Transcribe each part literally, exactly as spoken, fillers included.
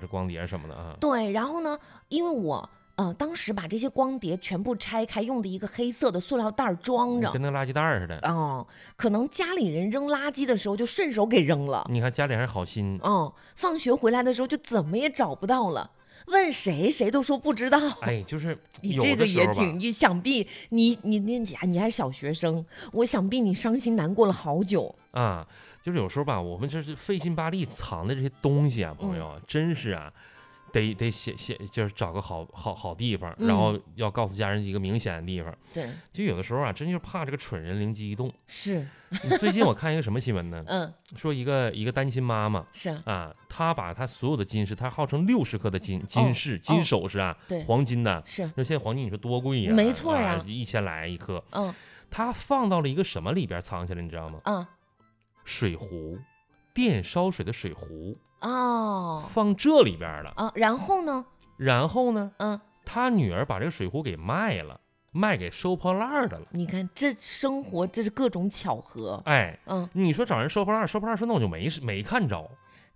这光碟什么的啊。 对，然后呢，因为我呃当时把这些光碟全部拆开，用的一个黑色的塑料袋装着， 跟那个垃圾袋似的。 哦，可能家里人扔垃圾的时候就顺手给扔了。 你看家里还是好心。 哦，放学回来的时候就怎么也找不到了。问谁谁都说不知道。 哎，就是你这个也挺，你想必你你你你还是小学生，我想必你伤心难过了好久啊。就是有时候吧，我们这是费劲巴力藏的这些东西啊，朋友，嗯、真是啊，得得写写，就是找个好好好地方， 嗯、 然后要告诉家人一个明显的地方。 对， 就有的时候啊，真就是怕这个蠢人灵机一动。 是。 最近我看一个什么新闻呢？ 嗯， 说一个一个单亲妈妈是啊，她把她所有的金饰，她号称六十克的金金饰、哦、金首饰啊， 对， 黄金的， 是。 那现在黄金你说多贵呀？ 没错呀、 啊，一千来一克。 嗯， 她放到了一个什么里边藏起来，你知道吗？ 嗯， 水壶，电烧水的水壶。 哦， 放这里边了啊。然后呢？ 然后呢？ 嗯， 她女儿把这个水壶给卖了。卖给收破烂的了。 你看这生活，这是各种巧合。 哎， 嗯， 你说找人收破烂，收破烂说那我就没没看着，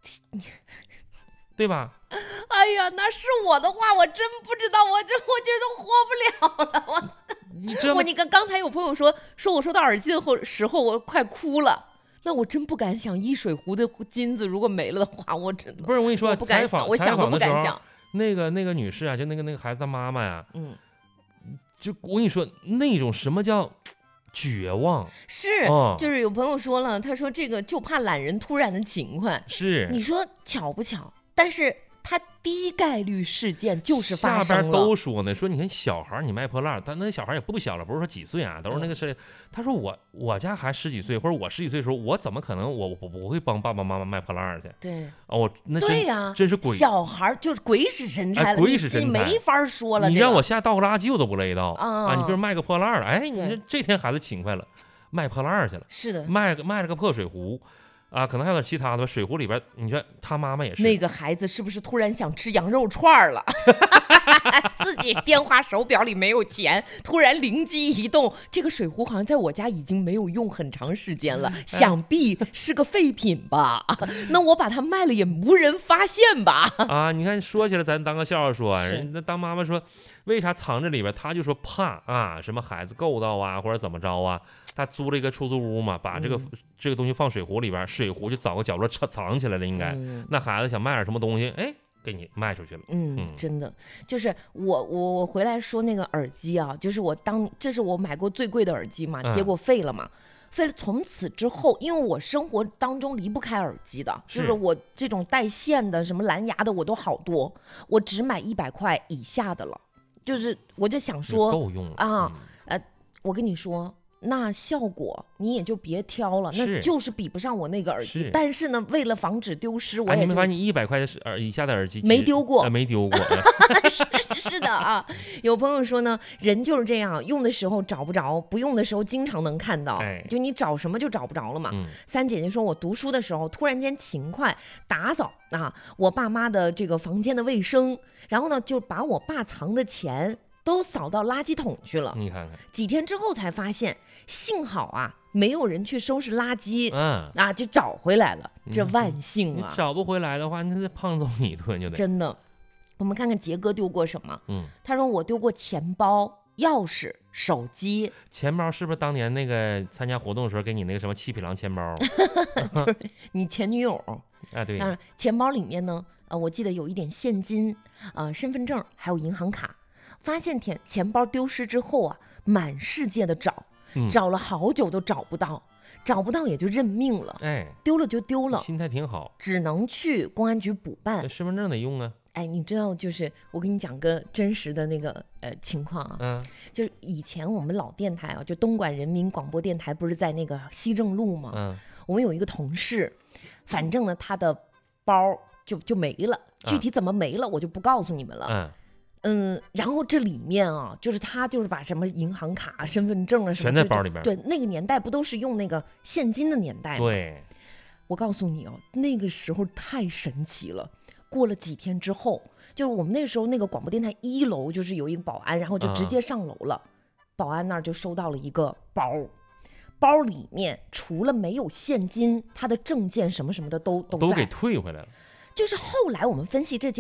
对吧？ 哎呀，那是我的话，我真不知道，我这我觉得活不了了。我你这我你跟刚才有朋友说说我收到耳机的时候，我快哭了。那我真不敢想，一水壶的金子如果没了的话，我真的不是我跟你说， 我不敢想，我想都不敢想。 那个那个女士啊，就那个那个孩子的妈妈呀， 嗯。 就我跟你说，那种什么叫绝望？ 是， 哦、 就是有朋友说了，他说这个就怕懒人突然的勤快。 是， 你说巧不巧？但是他低概率事件就是发生了。 下边都说呢，说你看小孩你卖破烂，但那小孩也不小了，不是说几岁啊，都是那个谁、嗯。他说我我家还十几岁，或者我十几岁的时候，我怎么可能我我不会帮爸爸妈妈卖破烂去？ 对， 哦，那真对呀、啊， 真是鬼小孩就是鬼使神差了， 哎、鬼使神差， 你没法说了。 你让我下倒个垃圾我都不乐意倒啊啊！你比如卖个破烂了，哎，你这这天孩子勤快了，卖破烂去了， 是的， 卖卖了个破水壶。啊，可能还有点其他的吧。水壶里边，你说他妈妈也是。 那个孩子是不是突然想吃羊肉串了？自己电话手表里没有钱，突然灵机一动，这个水壶好像在我家已经没有用很长时间了，想必是个废品吧？那我把它卖了也无人发现吧？ 啊，你看说起来咱当个笑话说，人那当妈妈说，为啥藏这里边？他就说怕啊，什么孩子够到啊，或者怎么着啊？他租了一个出租屋嘛，把这个、嗯、这个东西放水壶里边，水壶就找个角落藏藏起来了，应该、嗯。那孩子想卖点什么东西，哎，给你卖出去了。 嗯，嗯真的，就是我我我回来说那个耳机啊，就是我当这是我买过最贵的耳机嘛，结果废了嘛。嗯废了，从此之后，因为我生活当中离不开耳机的，是就是我这种带线的、什么蓝牙的，我都好多，我只买一百块以下的了。就是我就想说， 够用了啊、嗯，呃，我跟你说。那效果你也就别挑了，那就是比不上我那个耳机。但是呢，为了防止丢失，我也就、 啊、你没发现一百块的耳以下的耳机没丢过， 呃、没丢过。 是, 是的啊，有朋友说呢，人就是这样，用的时候找不着，不用的时候经常能看到， 哎、 就你找什么就找不着了嘛。 嗯、 三姐姐说，我读书的时候突然间勤快打扫啊，我爸妈的这个房间的卫生，然后呢就把我爸藏的钱都扫到垃圾桶去了。 你看看， 几天之后才发现。幸好啊，没有人去收拾垃圾， 嗯啊，就找回来了，这万幸啊！ 你找不回来的话，那胖揍你一顿就得。 真的，我们看看杰哥丢过什么？ 嗯， 他说我丢过钱包、钥匙、手机。 钱包是不是当年那个参加活动的时候给你那个什么七匹狼钱包？ 就是你前女友啊，对。 当然，钱包里面呢，呃，我记得有一点现金，呃，身份证还有银行卡。发现钱钱包丢失之后啊，满世界的找。 嗯、 找了好久都找不到，找不到也就认命了。 哎， 丢了就丢了， 心态挺好， 只能去公安局补办。 身份证得用啊。 哎，你知道，就是我跟你讲个真实的那个呃情况啊， 嗯， 就是以前我们老电台啊，就东莞人民广播电台，不是在那个西正路吗？ 嗯， 我们有一个同事，反正呢他的包就就没了，具体怎么没了、嗯、我就不告诉你们了。 嗯。 嗯，然后这里面啊，就是他就是把什么银行卡、身份证啊什么全在包里边。 对，那个年代不都是用那个现金的年代吗？ 对， 我告诉你哦，那个时候太神奇了。过了几天之后，就是我们那时候那个广播电台一楼就是有一个保安，然后就直接上楼了。嗯、保安那儿就收到了一个包，包里面除了没有现金，他的证件什么什么的都都都给退回来了。 就是后来我们分析这件。